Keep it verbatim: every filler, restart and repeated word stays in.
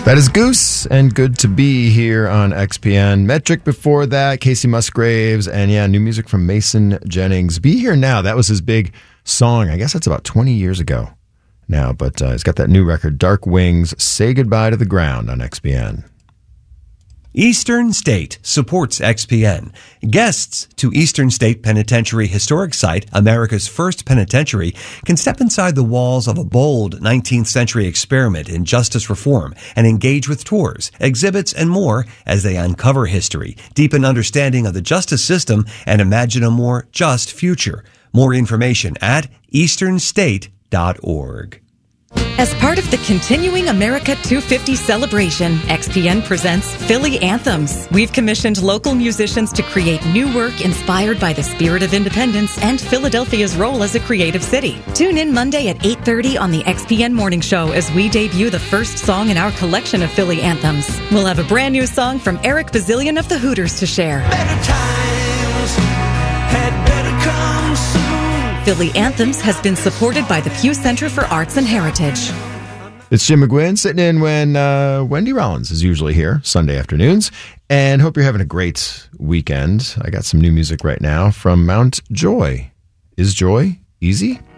That is Goose, and good to be here on X P N. Metric before that, Casey Musgraves, and yeah, new music from Mason Jennings. Be Here Now, that was his big song. I guess that's about twenty years ago now, but uh, he's got that new record, Dark Wings, Say Goodbye to the Ground on X P N. Eastern State supports X P N. Guests to Eastern State Penitentiary Historic Site, America's first penitentiary, can step inside the walls of a bold nineteenth century experiment in justice reform and engage with tours, exhibits, and more as they uncover history, deepen understanding of the justice system, and imagine a more just future. More information at eastern state dot org. As part of the continuing America two fifty celebration, X P N presents Philly Anthems. We've commissioned local musicians to create new work inspired by the spirit of independence and Philadelphia's role as a creative city. Tune in Monday at eight thirty on the X P N Morning Show as we debut the first song in our collection of Philly Anthems. We'll have a brand new song from Eric Bazillion of the Hooters to share. Better times had better come soon. Philly Anthems has been supported by the Pew Center for Arts and Heritage. It's Jim McGuinn sitting in when uh, Wendy Rollins is usually here Sunday afternoons, and hope you're having a great weekend. I got some new music right now from Mount Joy. Is Joy easy?